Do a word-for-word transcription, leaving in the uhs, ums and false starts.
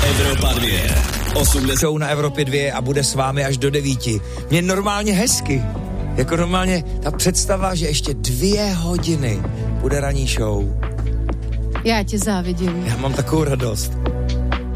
Evropa dvě. osmdesát Show na Evropě dvě a bude s vámi až do devíti. Mě normálně hezky. Jako normálně ta představa, že ještě dvě hodiny bude ranní show. Já tě závidím. Já mám takovou radost.